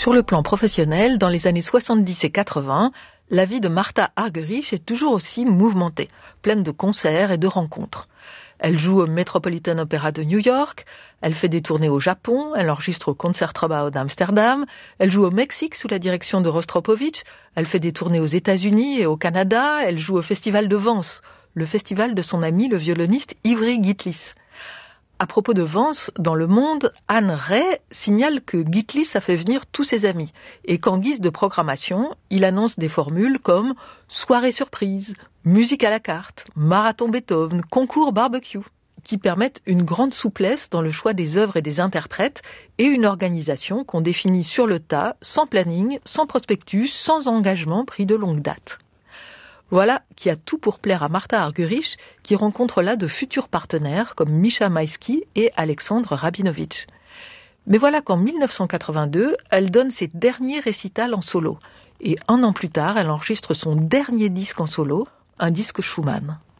Sur le plan professionnel, dans les années 70 et 80, la vie de Martha Argerich est toujours aussi mouvementée, pleine de concerts et de rencontres. Elle joue au Metropolitan Opera de New York, elle fait des tournées au Japon, elle enregistre au Concertgebouw d'Amsterdam, elle joue au Mexique sous la direction de Rostropovich, elle fait des tournées aux États-Unis et au Canada, elle joue au Festival de Vence, le festival de son ami le violoniste Ivry Gitlis. À propos de Vence, dans Le Monde, Anne Ray signale que Gitlis a fait venir tous ses amis et qu'en guise de programmation, il annonce des formules comme soirée surprise, musique à la carte, marathon Beethoven, concours barbecue, qui permettent une grande souplesse dans le choix des œuvres et des interprètes et une organisation qu'on définit sur le tas, sans planning, sans prospectus, sans engagement pris de longue date. Voilà qui a tout pour plaire à Martha Argerich, qui rencontre là de futurs partenaires comme Misha Maïski et Alexandre Rabinovitch. Mais voilà qu'en 1982, elle donne ses derniers récitals en solo. Et un an plus tard, elle enregistre son dernier disque en solo, un disque Schumann.